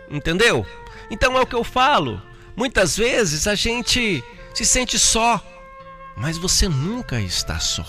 Entendeu? Então é o que eu falo. Muitas vezes a gente se sente só, mas você nunca está só,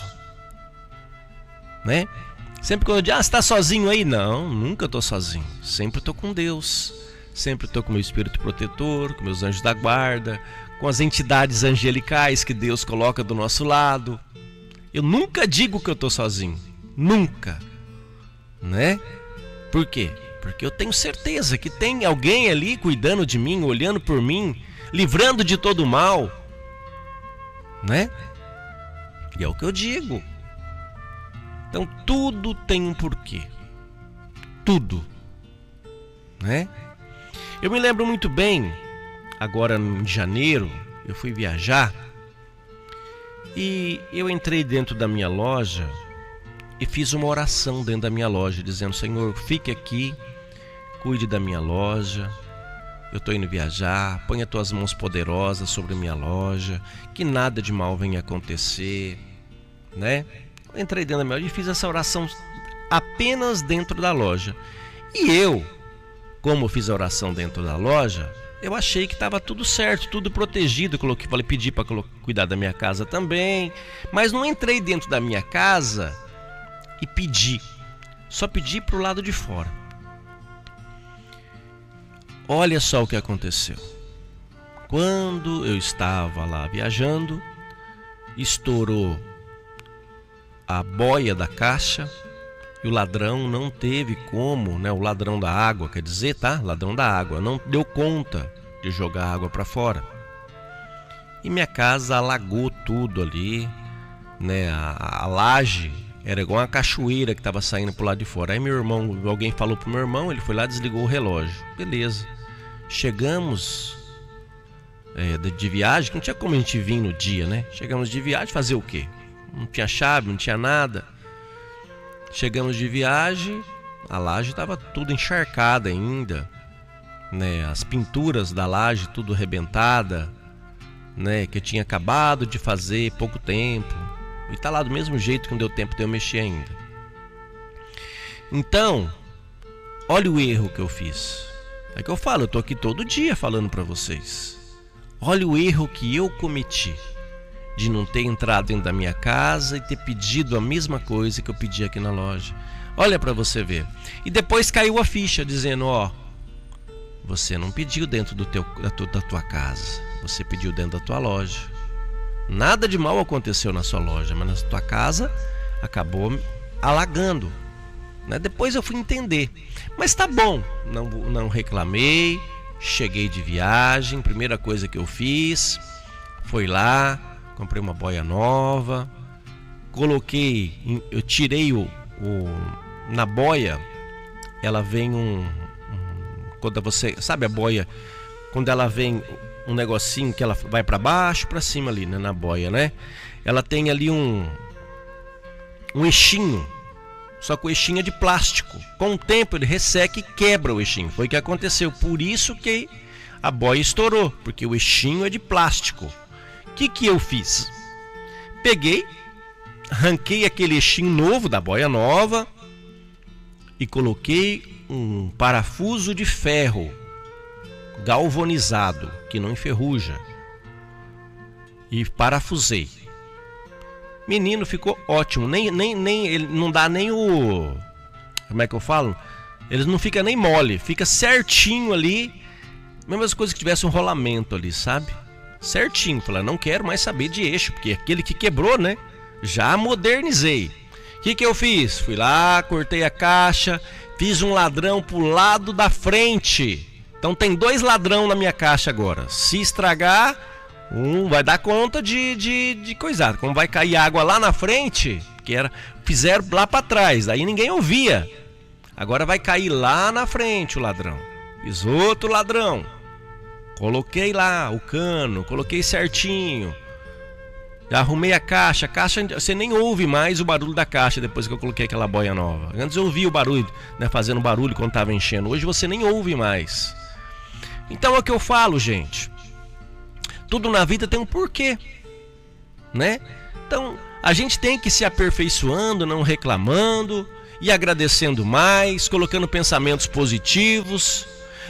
né? Sempre quando eu digo, você está sozinho aí? Não, nunca estou sozinho. Sempre estou com Deus. Sempre estou com meu espírito protetor, com meus anjos da guarda, com as entidades angelicais que Deus coloca do nosso lado. Eu nunca digo que eu estou sozinho. Nunca. Né? Por quê? Porque eu tenho certeza que tem alguém ali cuidando de mim, olhando por mim, livrando de todo o mal. Né? E é o que eu digo. Então tudo tem um porquê. Tudo. Né? Eu me lembro muito bem, agora em janeiro, eu fui viajar e eu entrei dentro da minha loja e fiz uma oração dentro da minha loja, dizendo: Senhor, fique aqui, cuide da minha loja, eu estou indo viajar, põe as tuas mãos poderosas sobre a minha loja, que nada de mal venha acontecer, né? Eu entrei dentro da minha loja e fiz essa oração apenas dentro da loja. E eu, como eu fiz a oração dentro da loja, eu achei que estava tudo certo, tudo protegido. Falei, pedi para cuidar da minha casa também, mas não entrei dentro da minha casa e pedi, só pedi para o lado de fora. Olha só o que aconteceu. Quando eu estava lá viajando, estourou a boia da caixa e o ladrão não teve como, né? O ladrão da água, quer dizer, tá? Ladrão da água, não deu conta de jogar água para fora. E minha casa alagou tudo ali, né? A laje era igual uma cachoeira que estava saindo pro lado de fora. Aí meu irmão, alguém falou pro meu irmão, ele foi lá e desligou o relógio. Beleza. Chegamos de viagem, que não tinha como a gente vir no dia, né? Chegamos de viagem, fazer o quê? Não tinha chave, não tinha nada. Chegamos de viagem, a laje estava tudo encharcada ainda, né? As pinturas da laje tudo arrebentada, né? Que eu tinha acabado de fazer pouco tempo. E tá lá do mesmo jeito que não deu tempo de eu mexer ainda. Então, olha o erro que eu fiz. É que eu falo, eu tô aqui todo dia falando para vocês. Olha o erro que eu cometi de não ter entrado dentro da minha casa e ter pedido a mesma coisa que eu pedi aqui na loja. Olha para você ver. E depois caiu a ficha dizendo, ó, você não pediu dentro da tua casa, você pediu dentro da tua loja. Nada de mal aconteceu na sua loja, mas na tua casa acabou alagando, né? Depois eu fui entender. Mas tá bom, não reclamei. Cheguei de viagem, primeira coisa que eu fiz foi lá, comprei uma boia nova, coloquei, eu tirei na boia, ela vem quando você, sabe a boia, quando ela vem um negocinho que ela vai para baixo, para cima ali, né, na boia, né? Ela tem ali um eixinho, só que o eixinho é de plástico. Com o tempo ele resseca e quebra o eixinho. Foi o que aconteceu, por isso que a boia estourou, porque o eixinho é de plástico. O que eu fiz? Peguei, arranquei aquele eixinho novo da boia nova e coloquei um parafuso de ferro galvanizado que não enferruja e parafusei. Menino, ficou ótimo. Nem ele não dá nem o, como é que eu falo? Ele não fica nem mole, fica certinho ali, mesmas coisas que tivesse um rolamento ali, sabe? Certinho. Falei, não quero mais saber de eixo, porque aquele que quebrou, né? Já modernizei. O que eu fiz? Fui lá, cortei a caixa, fiz um ladrão pro lado da frente. Então tem 2 ladrão na minha caixa agora. Se estragar, um vai dar conta de coisar. Como vai cair água lá na frente, fizeram lá para trás, daí ninguém ouvia. Agora vai cair lá na frente o ladrão. Fiz outro ladrão. Coloquei lá o cano, coloquei certinho. Arrumei a caixa, você nem ouve mais o barulho da caixa depois que eu coloquei aquela boia nova. Antes eu ouvia o barulho, né, fazendo barulho quando estava enchendo. Hoje você nem ouve mais. Então é o que eu falo, gente. Tudo na vida tem um porquê, né? Então a gente tem que ir se aperfeiçoando, não reclamando e agradecendo mais, colocando pensamentos positivos.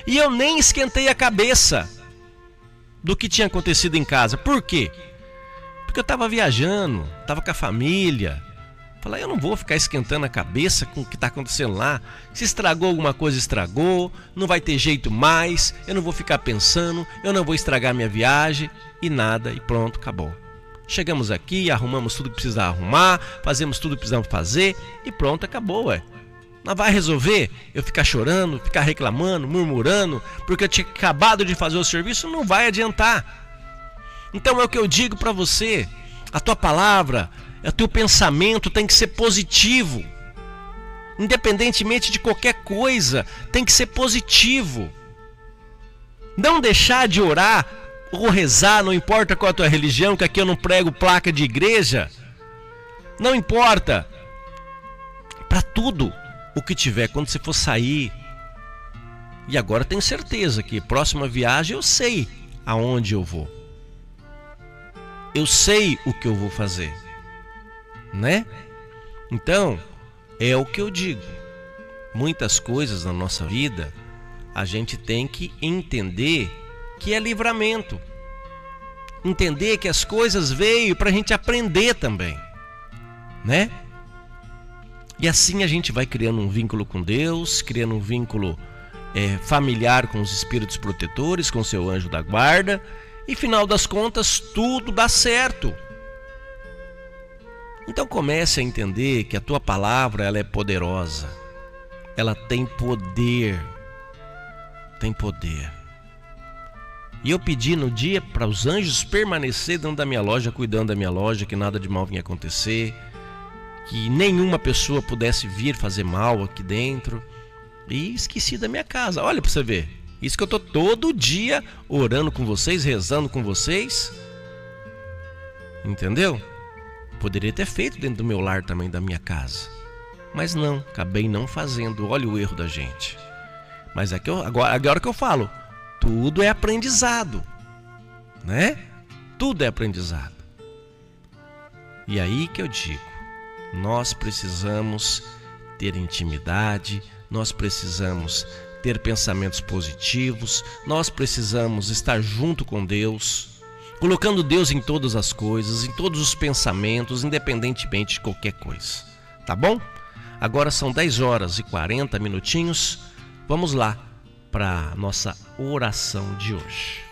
E eu nem esquentei a cabeça do que tinha acontecido em casa. Por quê? Porque eu estava viajando, estava com a família. Falei, eu não vou ficar esquentando a cabeça com o que está acontecendo lá. Se estragou alguma coisa, estragou. Não vai ter jeito mais. Eu não vou ficar pensando. Eu não vou estragar minha viagem. E nada, e pronto, acabou. Chegamos aqui, arrumamos tudo que precisava arrumar. Fazemos tudo que precisamos fazer. E pronto, acabou, ué. Não vai resolver eu ficar chorando, ficar reclamando, murmurando, porque eu tinha acabado de fazer o serviço. Não vai adiantar. Então é o que eu digo para você. A tua palavra, o teu pensamento tem que ser positivo. Independentemente de qualquer coisa, tem que ser positivo. Não deixar de orar ou rezar, não importa qual a tua religião, que aqui eu não prego placa de igreja. Não importa. Para tudo o que tiver, quando você for sair. E agora tenho certeza que próxima viagem eu sei aonde eu vou. Eu sei o que eu vou fazer, né? Então, é o que eu digo. Muitas coisas na nossa vida, a gente tem que entender que é livramento. Entender que as coisas veio para a gente aprender também, né? E assim a gente vai criando um vínculo com Deus, criando um vínculo familiar com os espíritos protetores, com o seu anjo da guarda. E final das contas, tudo dá certo. Então comece a entender que a tua palavra, ela é poderosa. Ela tem poder. Tem poder. E eu pedi no dia para os anjos permanecer dentro da minha loja, cuidando da minha loja, que nada de mal vinha acontecer, que nenhuma pessoa pudesse vir fazer mal aqui dentro. E esqueci da minha casa. Olha para você ver. Isso que eu estou todo dia orando com vocês, rezando com vocês. Entendeu? Poderia ter feito dentro do meu lar também, da minha casa. Mas não, acabei não fazendo. Olha o erro da gente. Mas agora que eu falo, tudo é aprendizado, né? Tudo é aprendizado. E aí que eu digo, nós precisamos ter intimidade, nós precisamos ter pensamentos positivos, nós precisamos estar junto com Deus, colocando Deus em todas as coisas, em todos os pensamentos, independentemente de qualquer coisa. Tá bom? Agora são 10 horas e 40 minutinhos. Vamos lá para a nossa oração de hoje.